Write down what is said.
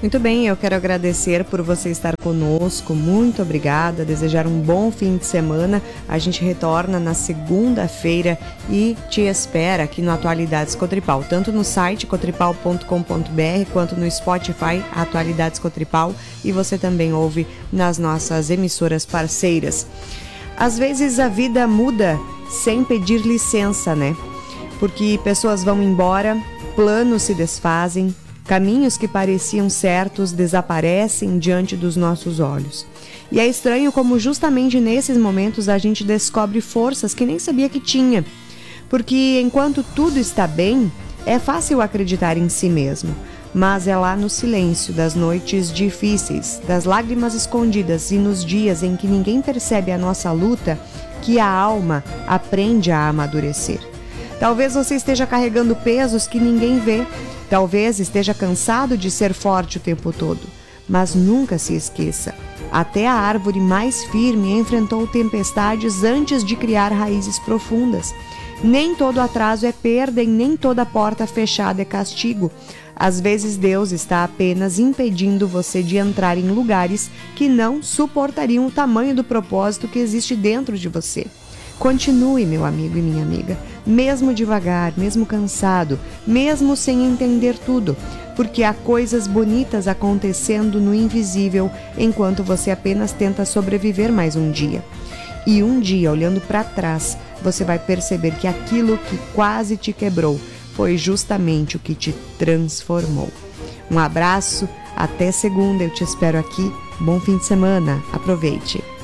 Muito bem, eu quero agradecer por você estar conosco, muito obrigada, desejar um bom fim de semana. A gente retorna na segunda-feira e te espera aqui no Atualidades Cotripal, tanto no site cotripal.com.br quanto no Spotify Atualidades Cotripal, e você também ouve nas nossas emissoras parceiras. Às vezes a vida muda sem pedir licença, né? Porque pessoas vão embora, planos se desfazem, caminhos que pareciam certos desaparecem diante dos nossos olhos. E é estranho como justamente nesses momentos a gente descobre forças que nem sabia que tinha. Porque enquanto tudo está bem, é fácil acreditar em si mesmo. Mas é lá no silêncio das noites difíceis, das lágrimas escondidas e nos dias em que ninguém percebe a nossa luta, que a alma aprende a amadurecer. Talvez você esteja carregando pesos que ninguém vê. Talvez esteja cansado de ser forte o tempo todo, mas nunca se esqueça, até a árvore mais firme enfrentou tempestades antes de criar raízes profundas. Nem todo atraso é perda e nem toda porta fechada é castigo. Às vezes Deus está apenas impedindo você de entrar em lugares que não suportariam o tamanho do propósito que existe dentro de você. Continue, meu amigo e minha amiga, mesmo devagar, mesmo cansado, mesmo sem entender tudo, porque há coisas bonitas acontecendo no invisível enquanto você apenas tenta sobreviver mais um dia. E um dia, olhando para trás, você vai perceber que aquilo que quase te quebrou foi justamente o que te transformou. Um abraço, até segunda, eu te espero aqui. Bom fim de semana, aproveite!